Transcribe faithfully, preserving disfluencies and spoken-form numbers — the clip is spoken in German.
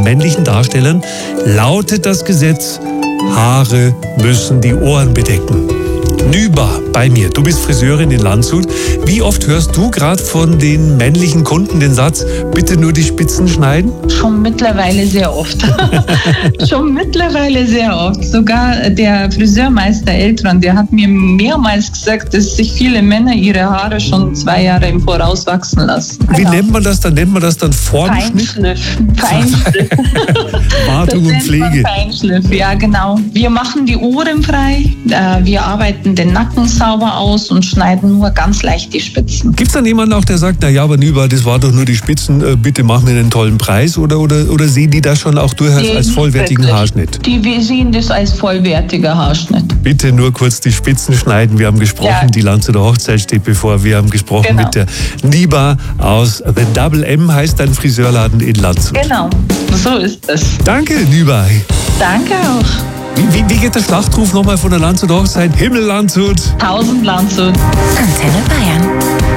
männlichen Darstellern lautet das Gesetz, Haare müssen die Ohren bedecken. Nüba, bei mir. Du bist Friseurin in Landshut. Wie oft hörst du gerade von den männlichen Kunden den Satz, bitte nur die Spitzen schneiden? Schon mittlerweile sehr oft. Schon mittlerweile sehr oft. Sogar der Friseurmeister Eltron, der hat mir mehrmals gesagt, dass sich viele Männer ihre Haare schon zwei Jahre im Voraus wachsen lassen. Wie Genau. nennt man das dann? Nennt man das dann Formschnitt? Feinschliff. Feinschliff. Wartung und Das nennt man Pflege. Feinschliff, ja genau. Wir machen die Ohren frei, äh, wir arbeiten den Nacken sauber aus und schneiden nur ganz leicht die Spitzen. Gibt es dann jemanden auch, der sagt, na ja, aber Nüba, das war doch nur die Spitzen, äh, bitte mach mir einen tollen Preis, oder, oder, oder sehen die das schon auch durchaus Nee, als nicht vollwertigen wirklich. Haarschnitt? Die, wir sehen das als vollwertiger Haarschnitt. Bitte nur kurz die Spitzen schneiden. Wir haben gesprochen, Ja. die Landshuter Hochzeit steht bevor. Wir haben gesprochen Genau. mit der Niba aus The Double M, heißt dein Friseurladen in Landshut. Genau, so ist es. Danke, Niba. Danke auch. Wie, wie, wie geht der Schlachtruf nochmal von der Landshuter Hochzeit? Himmel Landshut. Tausend Landshut. Antenne Bayern.